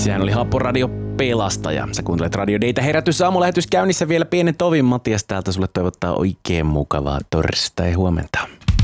Sehän oli Happoradio Pelastaja. Sä kuuntelet Radio Daytä herätys aamulähetys käynnissä vielä pienen tovin. Matias täältä sulle toivottaa oikein mukavaa torstai huomenta.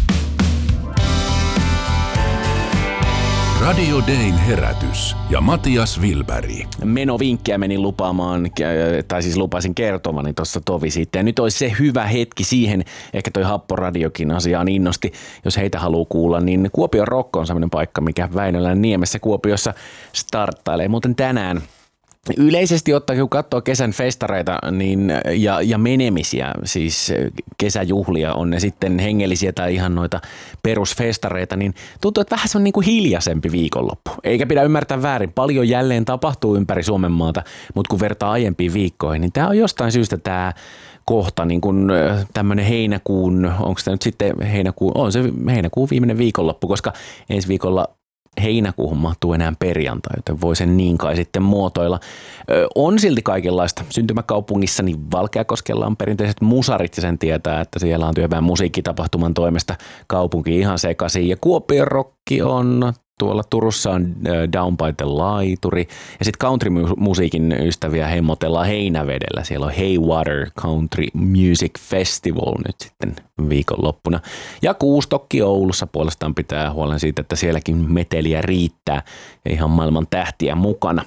Radio Dayn herätys ja Matias Wilberg. Menovinkkejä menin lupaamaan, tai siis lupasin kertomani tuossa tovi sitten. Ja nyt olisi se hyvä hetki siihen, ehkä toi Happoradiokin asiaan innosti, jos heitä haluaa kuulla, niin Kuopion Rock on sellainen paikka, mikä Väinölän Niemessä Kuopiossa starttailee muuten tänään. Yleisesti ottaen, kun katsoo kesän festareita niin, ja menemisiä, siis kesäjuhlia, on ne sitten hengellisiä tai ihan noita perusfestareita, niin tuntuu, että vähän se on niin kuin hiljaisempi viikonloppu. Eikä pidä ymmärtää väärin, paljon jälleen tapahtuu ympäri Suomen maata, mutta kun vertaa aiempiin viikkoihin, niin tämä on jostain syystä tämä kohta niin kuin tämmöinen heinäkuun, onko tämä nyt sitten on se heinäkuun viimeinen viikonloppu, koska ensi viikolla heinäkuuhun mahtuu enää perjantai, joten voi sen niin kai sitten muotoilla. On silti kaikenlaista. Syntymäkaupungissani Valkeakoskella on perinteiset musarit ja sen tietää, että siellä on Työväen musiikkitapahtuman toimesta kaupunki ihan sekaisin. Ja Kuopion Rokki on, tuolla Turussa on Down by the Laituri ja sitten country-musiikin ystäviä hemmotellaan Heinävedellä. Siellä on Haywater Country Music Festival nyt sitten viikonloppuna. Ja Kuustokki Oulussa puolestaan pitää huolen siitä, että sielläkin meteliä riittää ja ihan maailman tähtiä mukana.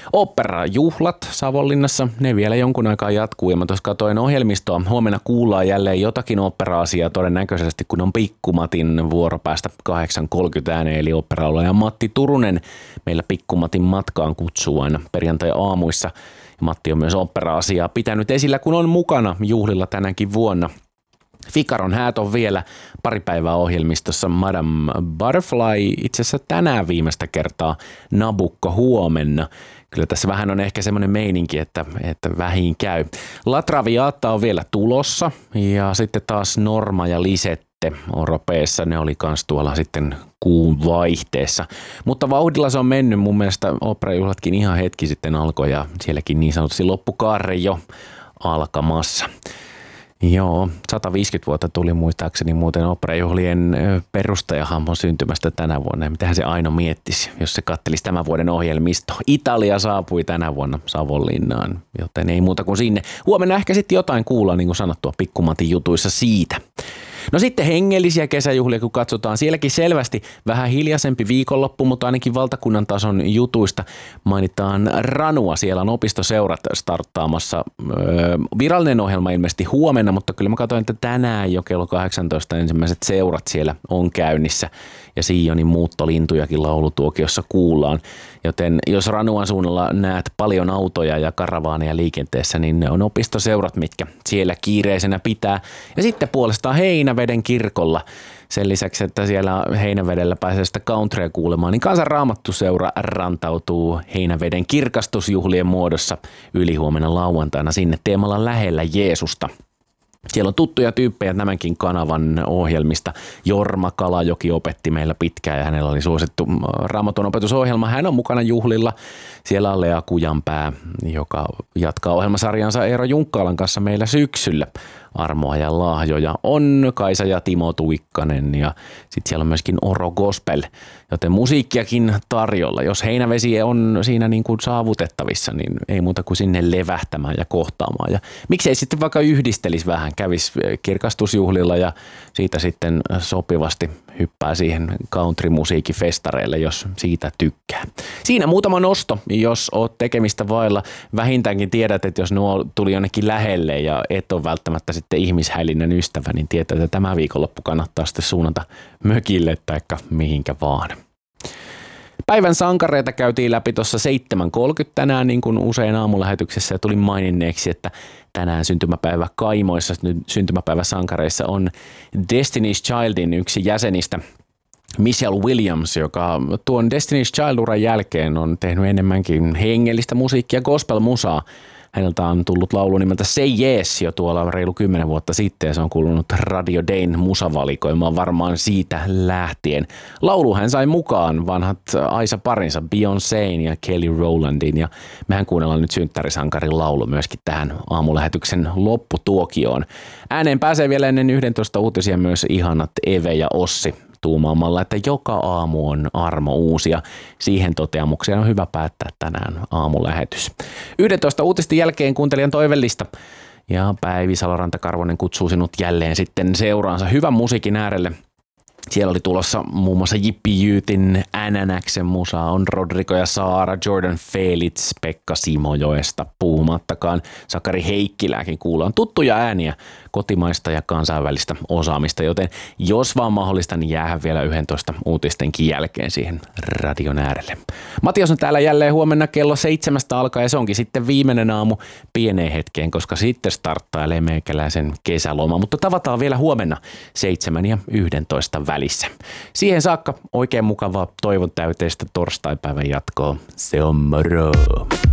Operajuhlat Savonlinnassa, ne vielä jonkun aikaa jatkuu ja mä tuossa katsoin ohjelmistoa. Huomenna kuullaan jälleen jotakin opera-asiaa todennäköisesti, kun on Pikkumatin vuoro päästä 8.30 ääneen, eli operaulaja Matti Turunen meillä Pikkumatin matkaan kutsuu aina perjantai-aamuissa. Ja Matti on myös opera-asiaa pitänyt esillä, kun on mukana juhlilla tänäkin vuonna. Figaron häät on vielä pari päivää ohjelmistossa. Madame Butterfly itse asiassa tänään viimeistä kertaa, Nabucco huomenna. Kyllä tässä vähän on ehkä semmoinen meininki, että vähin käy. La Traviata on vielä tulossa ja sitten taas Norma ja Lisette Oropeessa. Ne oli kans tuolla sitten kuun vaihteessa. Mutta vauhdilla se on mennyt. Mun mielestä operajuhlatkin ihan hetki sitten alkoi ja sielläkin niin sanotusti loppukaarre jo alkamassa. Joo, 150 vuotta tuli muistaakseni muuten operajuhlien perustajahahmon syntymästä tänä vuonna. Mitähän se Aino miettisi, jos se kattelisi tämän vuoden ohjelmisto. Italia saapui tänä vuonna Savonlinnaan, joten ei muuta kuin sinne. Huomenna ehkä sitten jotain kuulla, niin kuin sanottua, Pikkumatin jutuissa siitä. No sitten hengellisiä kesäjuhlia, kun katsotaan, sielläkin selvästi vähän hiljaisempi viikonloppu, mutta ainakin valtakunnan tason jutuista mainitaan Ranua. Siellä on opistoseurat starttaamassa. Virallinen ohjelma ilmeisesti huomenna, mutta kyllä mä katsoin, että tänään jo kello 18 ensimmäiset seurat siellä on käynnissä. Ja Sionin muuttolintujakin laulutuokiossa kuullaan. Joten jos Ranuan suunnalla näet paljon autoja ja karavaaneja liikenteessä, niin ne on opistoseurat, mitkä siellä kiireisenä pitää. Ja sitten puolestaan Heinäveden kirkolla. Sen lisäksi, että siellä Heinävedellä pääsee sitä countrya kuulemaan, niin Kansanraamattuseura rantautuu Heinäveden kirkastusjuhlien muodossa ylihuomenna lauantaina sinne teemalla lähellä Jeesusta. Siellä on tuttuja tyyppejä tämänkin kanavan ohjelmista. Jorma Kalajoki opetti meillä pitkään ja hänellä oli suosittu Raamatun opetusohjelma. Hän on mukana juhlilla. Siellä on Lea Kujanpää, joka jatkaa ohjelmasarjansa Eero Junkkaalan kanssa meillä syksyllä. Armoa ja lahjoja on Kaisa ja Timo Tuikkanen ja sitten siellä on myöskin Oro Gospel, joten musiikkiakin tarjolla. Jos Heinävesi on siinä niin kuin saavutettavissa, niin ei muuta kuin sinne levähtämään ja kohtaamaan. Ja miksei sitten vaikka yhdistelisi vähän, kävisi kirkastusjuhlilla ja siitä sitten sopivasti hyppää siihen country-musiikin festareille, jos siitä tykkää. Siinä muutama nosto, jos oot tekemistä vailla. Vähintäänkin tiedät, että jos nuo tuli jonnekin lähelle ja et ole välttämättä sitten ihmishäilinnän ystävä, niin tietää, että tämä viikonloppu kannattaa sitten suunnata mökille tai mihinkä vaan. Päivän sankareita käytiin läpi tuossa 7.30 tänään, niin kuin usein aamulähetyksessä, ja tuli maininneeksi, että tänään syntymäpäivä Kaimoissa, nyt syntymäpäiväsankareissa on Destiny's Childin yksi jäsenistä, Michelle Williams, joka tuon Destiny's Child-uran jälkeen on tehnyt enemmänkin hengellistä musiikkia, gospel-musaa. Häneltä on tullut laulu nimeltä Say Yes jo tuolla reilu 10 vuotta sitten ja se on kuulunut Radio Dayn musavalikoimaan varmaan siitä lähtien. Laulu hän sai mukaan vanhat Aisa-parinsa Beyoncén ja Kelly Rowlandin ja mehän kuunnellaan nyt synttärisankarin laulu myöskin tähän aamulähetyksen lopputuokioon. Ääneen pääsee vielä ennen 11 uutisia myös ihanat Eve ja Ossi. tuumaamalla, että joka aamu on armo uusi ja siihen toteamukseen on hyvä päättää tänään aamulähetys. 11 uutisten jälkeen kuuntelijan toivellista ja Päivi Saloranta-Karvonen kutsuu sinut jälleen sitten seuraansa hyvän musiikin äärelle. Siellä oli tulossa muun muassa Jippi Jyytin NNX:n musa, on Rodrigo ja Saara, Jordan Felix, Pekka Simojoesta puhumattakaan. Sakari Heikkilääkin kuullaan tuttuja ääniä, kotimaista ja kansainvälistä osaamista, joten jos vaan mahdollista, niin jäähän vielä 11 uutistenkin jälkeen siihen radion äärelle. Matias on täällä jälleen huomenna kello 7 alkaa ja se onkin sitten viimeinen aamu pieneen hetkeen, koska sitten starttailee meikäläisen kesäloma, mutta tavataan vielä huomenna 7 ja 11 välissä. Siihen saakka oikein mukavaa toivon täyteistä torstaipäivän jatkoa. Se on moro!